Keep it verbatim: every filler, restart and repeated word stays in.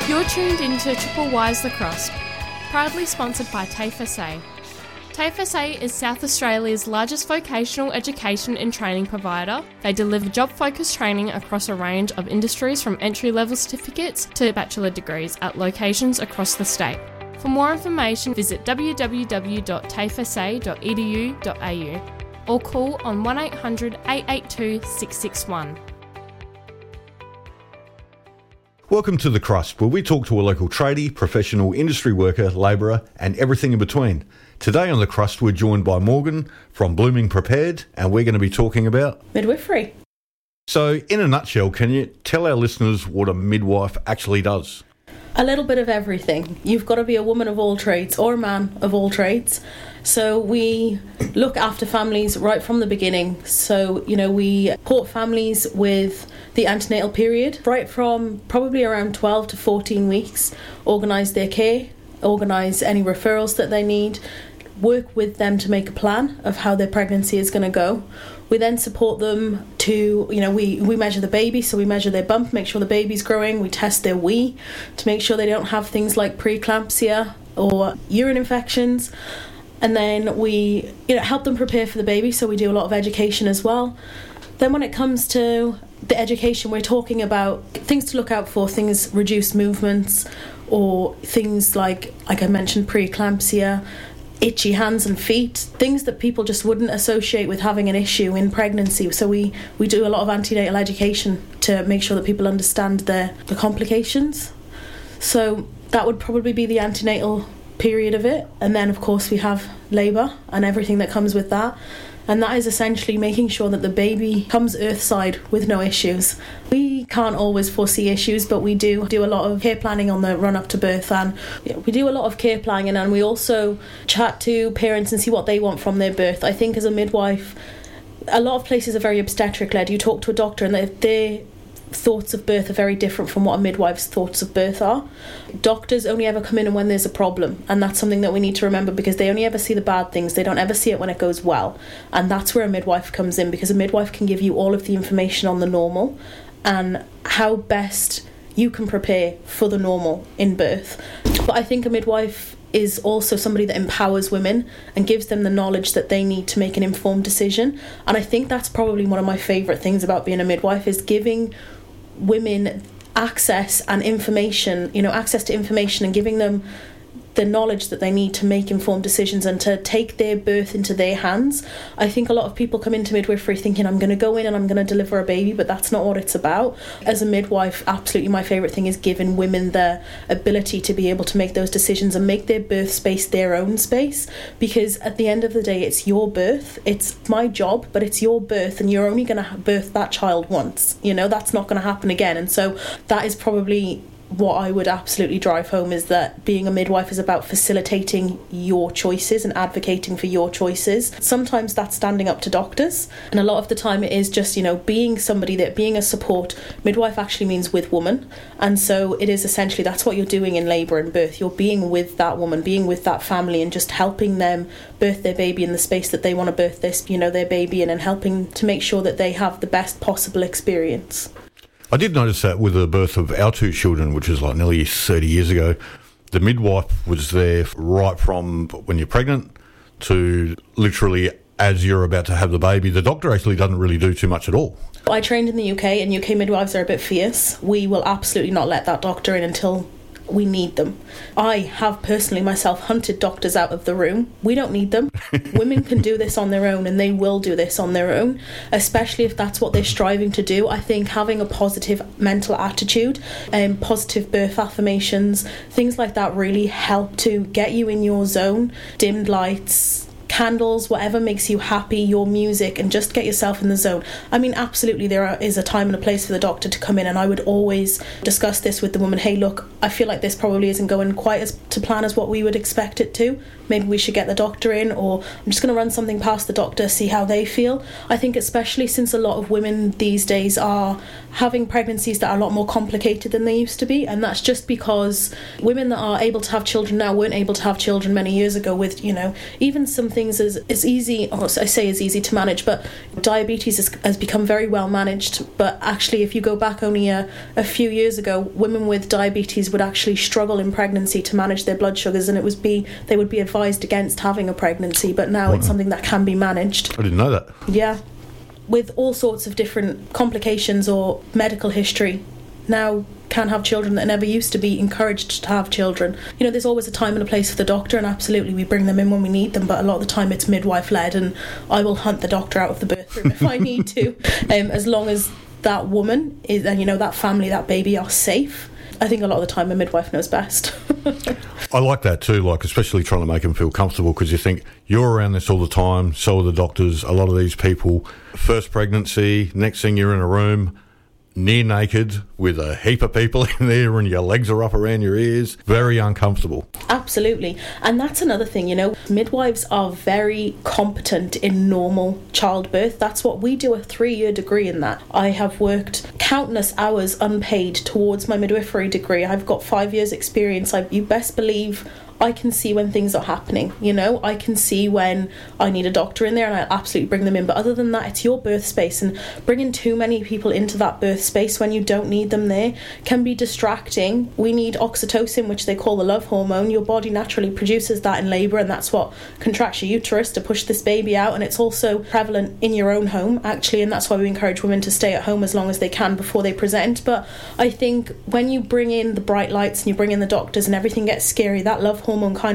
You're tuned into Triple Y's The Crust, proudly sponsored by TAFE S A. TAFE S A is South Australia's largest vocational education and training provider. They deliver job-focused training across a range of industries from entry-level certificates to bachelor degrees at locations across the state. For more information, visit w w w dot tafe s a dot e d u dot a u or call on one eight hundred, eight eight two, six six one. Welcome to The Crust, where we talk to a local tradie, professional industry worker, labourer and everything in between. Today on The Crust we're joined by Morgan from Blooming Prepared, and we're going to be talking about midwifery. So in a nutshell, can you tell our listeners what a midwife actually does? A little bit of everything. You've got to be a woman of all trades or a man of all trades. So we look after families right from the beginning. So, you know, we support families with the antenatal period right from probably around twelve to fourteen weeks, organise their care, organise any referrals that they need, work with them to make a plan of how their pregnancy is going to go. We then support them to, you know, we, we measure the baby, so we measure their bump, make sure the baby's growing, we test their wee to make sure they don't have things like preeclampsia or urine infections. And then we, you know, help them prepare for the baby, so we do a lot of education as well. Then when it comes to the education, we're talking about things to look out for, things reduced movements, or things like, like I mentioned, preeclampsia, itchy hands and feet, things that people just wouldn't associate with having an issue in pregnancy. So we, we do a lot of antenatal education to make sure that people understand the, the complications. So that would probably be the antenatal period of it. And then of course we have labour and everything that comes with that. And that is essentially making sure that the baby comes earthside with no issues. We can't always foresee issues, but we do do a lot of care planning on the run up to birth, and you know, we do a lot of care planning, and we also chat to parents and see what they want from their birth. I think as a midwife, a lot of places are very obstetric led. You talk to a doctor and their thoughts of birth are very different from what a midwife's thoughts of birth are. Doctors only ever come in when there's a problem, and that's something that we need to remember, because they only ever see the bad things. They don't ever see it when it goes well, and that's where a midwife comes in, because a midwife can give you all of the information on the normal and how best you can prepare for the normal in birth. But I think a midwife is also somebody that empowers women and gives them the knowledge that they need to make an informed decision. And I think that's probably one of my favourite things about being a midwife, is giving women access and information, you know, access to information, and giving them the knowledge that they need to make informed decisions and to take their birth into their hands. I think a lot of people come into midwifery thinking, I'm going to go in and I'm going to deliver a baby, but that's not what it's about. As a midwife, absolutely my favourite thing is giving women the ability to be able to make those decisions and make their birth space their own space, because at the end of the day, it's your birth. It's my job, but it's your birth, and you're only going to birth that child once. You know, that's not going to happen again. And so that is probably what I would absolutely drive home, is that being a midwife is about facilitating your choices and advocating for your choices. Sometimes that's standing up to doctors, and a lot of the time it is just, you know, being somebody that, being a support. Midwife actually means with woman, and so it is essentially, that's what you're doing in labour and birth. You're being with that woman, being with that family, and just helping them birth their baby in the space that they want to birth this, you know, their baby in, and helping to make sure that they have the best possible experience. I did notice that with the birth of our two children, which was like nearly thirty years ago, the midwife was there right from when you're pregnant to literally as you're about to have the baby. The doctor actually doesn't really do too much at all. I trained in the U K, and U K midwives are a bit fierce. We will absolutely not let that doctor in until we need them. I have personally myself hunted doctors out of the room. We don't need them. Women can do this on their own, and they will do this on their own, especially if that's what they're striving to do. I think having a positive mental attitude and positive birth affirmations, things like that, really help to get you in your zone. Dimmed lights, candles, whatever makes you happy, your music, and just get yourself in the zone. I mean, absolutely there are, is a time and a place for the doctor to come in, and I would always discuss this with the woman. Hey, look, I feel like this probably isn't going quite as to plan as what we would expect it to. Maybe we should get the doctor in, or I'm just going to run something past the doctor, see how they feel. I think especially since a lot of women these days are having pregnancies that are a lot more complicated than they used to be, and that's just because women that are able to have children now weren't able to have children many years ago with, you know, even something things is, is easy, or I say is easy to manage, but diabetes is, has become very well managed. But actually, if you go back only a, a few years ago, women with diabetes would actually struggle in pregnancy to manage their blood sugars, and it was be they would be advised against having a pregnancy. But now wow. it's something that can be managed. I didn't know that. Yeah. With all sorts of different complications or medical history, now can have children that never used to be encouraged to have children. You know, there's always a time and a place for the doctor, and absolutely we bring them in when we need them, but a lot of the time it's midwife led, and I will hunt the doctor out of the birth room if I need to, um, as long as that woman is, and you know, that family, that baby are safe. I think a lot of the time a midwife knows best. I like that too, like especially trying to make them feel comfortable, because you think you're around this all the time, so are the doctors. A lot of these people, first pregnancy, next thing you're in a room, near naked with a heap of people in there and your legs are up around your ears. Very uncomfortable. Absolutely. And that's another thing, you know, midwives are very competent in normal childbirth. That's what we do, a three-year degree in that. I have worked countless hours unpaid towards my midwifery degree. I've got five years experience. I, you best believe I can see when things are happening, you know, I can see when I need a doctor in there, and I'll absolutely bring them in. But other than that, it's your birth space, and bringing too many people into that birth space when you don't need them there can be distracting. We need oxytocin, which they call the love hormone. Your body naturally produces that in labour, and that's what contracts your uterus to push this baby out. And it's also prevalent in your own home, actually, and that's why we encourage women to stay at home as long as they can before they present. But I think when you bring in the bright lights and you bring in the doctors and everything gets scary, that love hormone kind